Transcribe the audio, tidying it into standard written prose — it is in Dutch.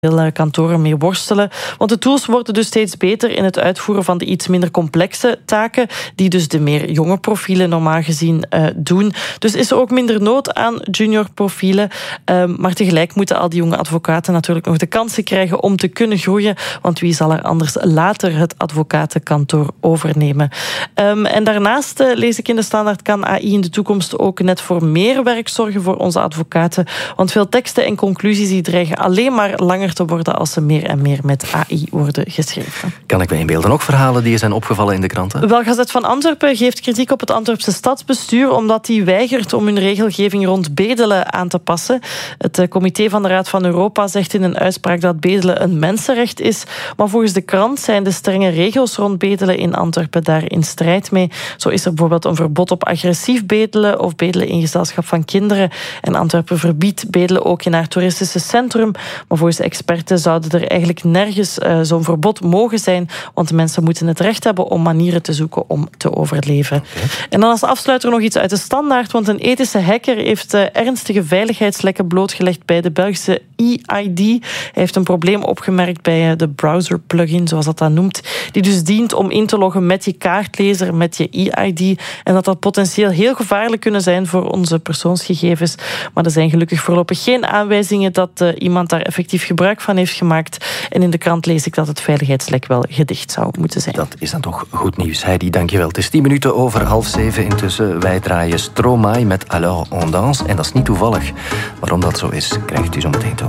veel kantoren mee worstelen. Want de tools worden dus steeds beter in het uitvoeren van de iets minder complexe taken, die dus de meer jonge profielen normaal gezien doen. Dus is er ook minder nood aan junior profielen. Maar tegelijk moeten al die jonge advocaten natuurlijk nog de kansen krijgen om te kunnen groeien. Want wie zal er anders later het advocatenkantoor overnemen? En daarnaast, lees ik in de Standaard, kan AI in de toekomst ook net voor meer werk zorgen voor onze advocaten. Want veel teksten en conclusies die dreigen alleen maar langer te worden als ze meer en meer met AI worden geschreven. Kan ik me inbeelden nog verhalen die je zijn opgevallen in de kranten? Wel, Gazet van Antwerpen geeft kritiek op het Antwerpse stadsbestuur omdat die weigert om hun regelgeving rond bedelen aan te passen. Het comité van de Raad van Europa zegt in een uitspraak dat bedelen een mensenrecht is, maar volgens de krant zijn de strenge regels rond bedelen in Antwerpen daar in strijd mee. Zo is er bijvoorbeeld een verbod op agressief bedelen of bedelen in gezelschap van kinderen. En Antwerpen verbiedt bedelen ook in haar toeristische centrum, maar volgens de experten zouden er eigenlijk nergens zo'n verbod mogen zijn, want mensen moeten het recht hebben om manieren te zoeken om te overleven. Okay. En dan als afsluiter nog iets uit de Standaard, want een ethische hacker heeft ernstige veiligheidslekken blootgelegd bij de Belgische eID. Hij heeft een probleem opgemerkt bij de browser-plugin, zoals dat noemt, die dus dient om in te loggen met je kaartlezer, met je eID, en dat potentieel heel gevaarlijk kunnen zijn voor onze persoonsgegevens. Maar er zijn gelukkig voorlopig geen aanwijzingen dat iemand daar effectief gebruik van heeft gemaakt. En in de krant lees ik dat het veiligheidslek wel gedicht zou moeten zijn. Dat is dan toch goed nieuws. Heidi, dankjewel. Het is 10 minuten over 6:30 intussen. Wij draaien Stromae met Alors on danse. En dat is niet toevallig. Waarom dat zo is, krijgt u zo meteen te horen.